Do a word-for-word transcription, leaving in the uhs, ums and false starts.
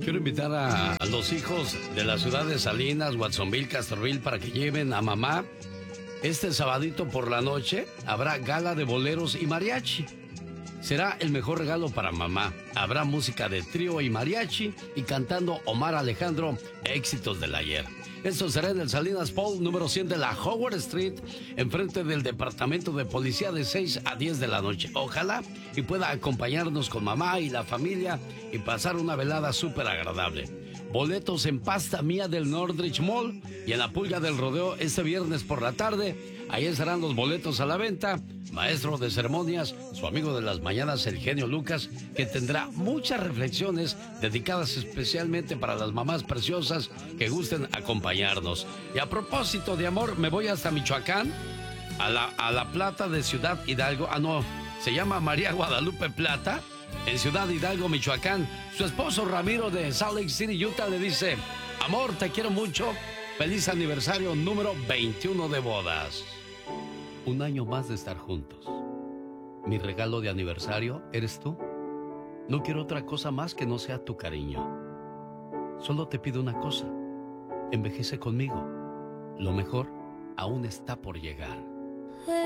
Quiero invitar a, a los hijos de la ciudad de Salinas, Watsonville, Castroville para que lleven a mamá. Este sabadito por la noche habrá gala de boleros y mariachi. Será el mejor regalo para mamá. Habrá música de trío y mariachi y cantando Omar Alejandro, éxitos del ayer. Esto será en el Salinas Paul, número cien de la Howard Street, enfrente del Departamento de Policía de seis a diez de la noche. Ojalá y pueda acompañarnos con mamá y la familia y pasar una velada súper agradable. Boletos en Pasta Mía del Northridge Mall y en la Pulga del Rodeo este viernes por la tarde. Ahí estarán los boletos a la venta. Maestro de ceremonias, su amigo de las mañanas, el genio Lucas, que tendrá muchas reflexiones dedicadas especialmente para las mamás preciosas que gusten acompañarnos. Y a propósito de amor, me voy hasta Michoacán, a la, a la Plata de Ciudad Hidalgo. Ah, no, se llama María Guadalupe Plata, en Ciudad Hidalgo, Michoacán. Su esposo Ramiro de Salt Lake City, Utah, le dice: amor, te quiero mucho. Feliz aniversario número veintiuno de bodas. Un año más de estar juntos. Mi regalo de aniversario eres tú. No quiero otra cosa más que no sea tu cariño. Solo te pido una cosa. Envejece conmigo. Lo mejor aún está por llegar.